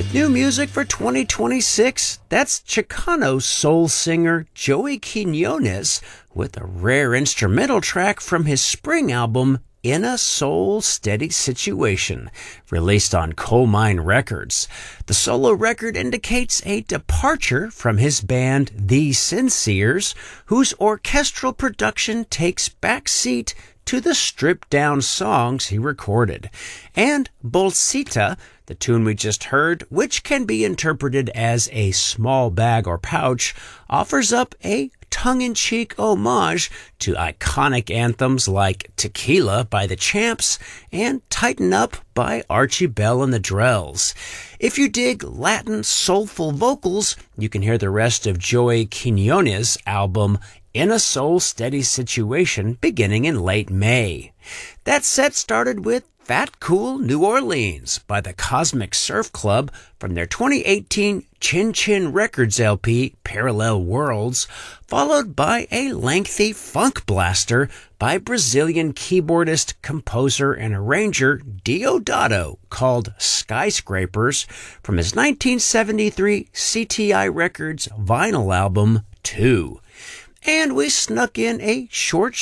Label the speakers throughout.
Speaker 1: New music for 2026, that's Chicano soul singer Joey Quinones with a rare instrumental track from his spring album, In a Soul Steady Situation, released on Coal Mine Records. The solo record indicates a departure from his band The Sinceres, whose orchestral production takes backseat to the stripped-down songs he recorded. And Bolsita, the tune we just heard, which can be interpreted as a small bag or pouch, offers up a tongue-in-cheek homage to iconic anthems like Tequila by the Champs and Tighten Up by Archie Bell and the Drells. If you dig Latin soulful vocals, you can hear the rest of Joey Quinones' album In a Soul Steady Situation beginning in late May. That set started with Fat Cool New Orleans by the Cosmic Surf Club from their 2018 Chin Chin Records LP, Parallel Worlds, followed by a lengthy funk blaster by Brazilian keyboardist, composer, and arranger Deodato called Skyscrapers from his 1973 CTI Records vinyl album, 2. And we snuck in a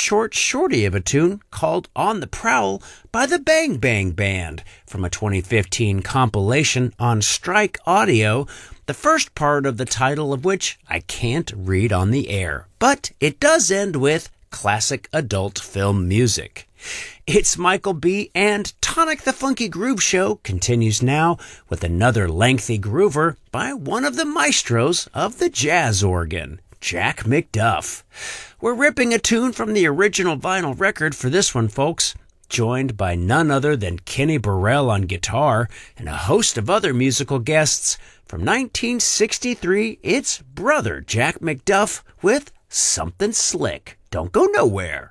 Speaker 1: shorty of a tune called On the Prowl by the Bang Bang Band from a 2015 compilation on Strike Audio, the first part of the title of which I can't read on the air, but it does end with classic adult film music. It's Michael B. and Tonic the Funky Groove Show continues now with another lengthy groover by one of the maestros of the jazz organ, Jack McDuff. We're ripping a tune from the original vinyl record for this one, folks, joined by none other than Kenny Burrell on guitar and a host of other musical guests. From 1963, it's brother Jack McDuff with Something Slick. Don't go nowhere.